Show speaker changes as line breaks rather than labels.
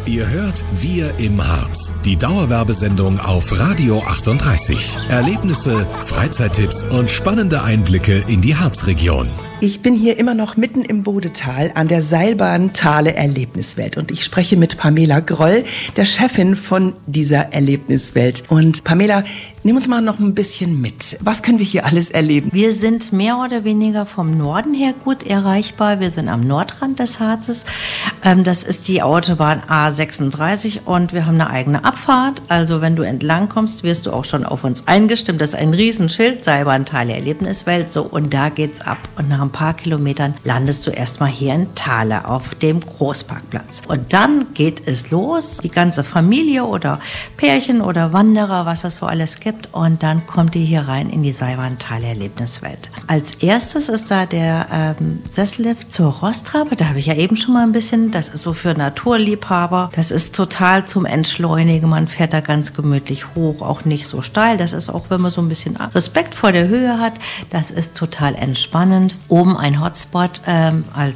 Ihr hört Wir im Harz, die Dauerwerbesendung auf Radio 38. Erlebnisse, Freizeittipps und spannende Einblicke in die Harzregion.
Ich bin hier immer noch mitten im Bodetal an der Seilbahn Thale Erlebniswelt und ich spreche mit Pamela Groll, der Chefin von dieser Erlebniswelt. Und Pamela, nimm uns mal noch ein bisschen mit. Was können wir hier alles erleben?
Wir sind mehr oder weniger vom Norden her gut erreichbar. Wir sind am Nordrand des Harzes. Das ist die Autobahn A36 und wir haben eine eigene Abfahrt. Also wenn du entlang kommst, wirst du auch schon auf uns eingestimmt. Das ist ein Riesenschild, Seilbahn Thale Erlebniswelt. So, und da geht's ab. Und nach ein paar Kilometern landest du erstmal hier in Thale auf dem Großparkplatz. Und dann geht es los. Die ganze Familie oder Pärchen oder Wanderer, was es so alles gibt. Und dann kommt ihr hier rein in die Seilbahn Thale Erlebniswelt. Als erstes ist da der Sessellift zur Rostrabe. Da habe ich ja eben schon mal ein bisschen. Das ist so für Naturliebhaber. Das ist total zum Entschleunigen. Man fährt da ganz gemütlich hoch, auch nicht so steil. Das ist auch, wenn man so ein bisschen Respekt vor der Höhe hat. Das ist total entspannend. Oben ein Hotspot als